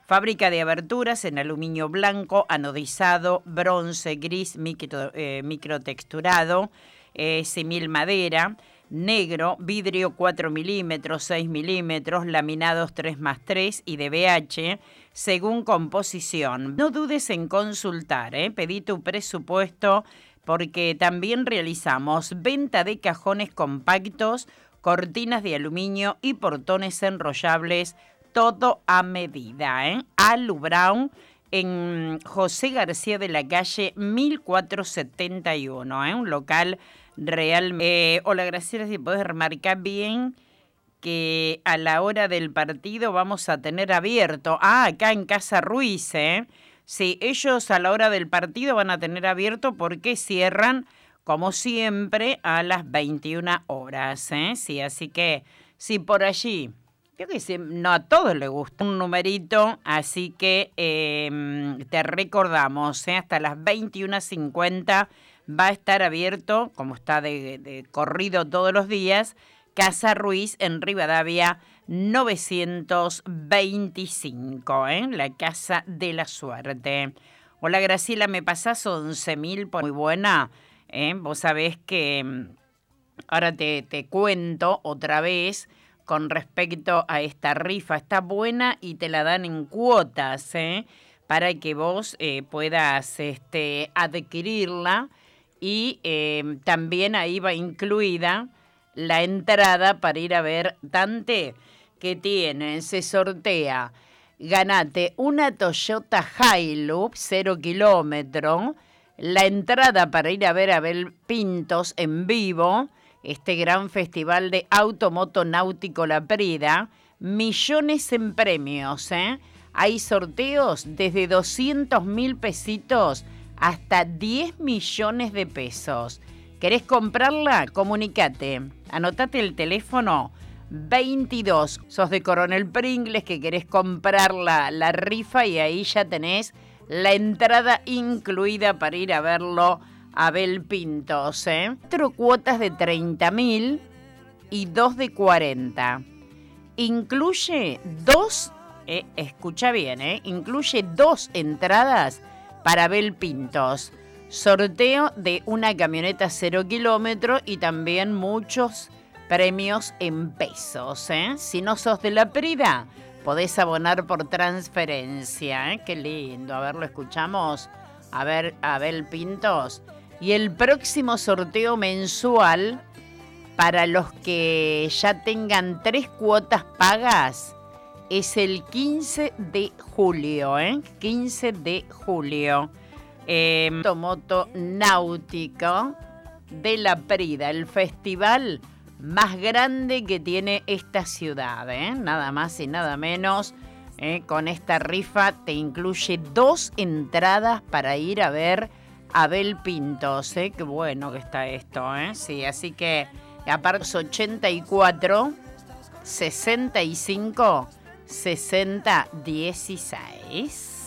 Fábrica de aberturas en aluminio blanco, anodizado, bronce, gris, microtexturado, simil madera, negro, vidrio 4 milímetros, 6 milímetros, laminados 3x3 y de BH, según composición. No dudes en consultar, pedí tu presupuesto porque también realizamos venta de cajones compactos, cortinas de aluminio y portones enrollables, todo a medida, Alu Brown, en José García de la Calle 1471, un local real. Hola, Graciela, si podés remarcar bien que a la hora del partido vamos a tener abierto. Acá en Casa Ruiz, Sí, ellos a la hora del partido van a tener abierto porque cierran, como siempre, a las 21 horas, Sí, así que, si por allí, yo que sé, no a todos les gusta un numerito, así que te recordamos, hasta las 21:50 va a estar abierto, como está de corrido todos los días, Casa Ruiz en Rivadavia 925, la Casa de la Suerte. Hola, Graciela, me pasás 11.000 por muy buena. Vos sabés que ahora te cuento otra vez con respecto a esta rifa. Está buena y te la dan en cuotas, para que vos puedas adquirirla. Y también ahí va incluida la entrada para ir a ver Dante, que se sortea. Ganate una Toyota Hilux 0 kilómetro, la entrada para ir a ver a Abel Pintos en vivo, este gran festival de automoto náutico La Prida, millones en premios, Hay sorteos desde 200.000 pesitos hasta 10 millones de pesos. ¿Querés comprarla? Comunicate. Anotate el teléfono 22. Sos de Coronel Pringles que querés comprar la rifa y ahí ya tenés la entrada incluida para ir a verlo a Abel Pintos. 4 cuotas de 30.000 y 2 de 40. Incluye 2, escucha bien, incluye 2 entradas para Abel Pintos. Sorteo de una camioneta 0 kilómetro y también muchos premios en pesos. Si no sos de La Prida, podés abonar por transferencia. Qué lindo. A ver, lo escuchamos. A ver, Abel Pintos. Y el próximo sorteo mensual, para los que ya tengan 3 cuotas pagas, es el 15 de julio. 15 de julio. Automoto náutico de La Prida, el festival más grande que tiene esta ciudad, nada más y nada menos. Con esta rifa te incluye 2 entradas para ir a ver a Abel Pintos. Qué bueno que está esto, sí, así que aparte 84 65 60 16.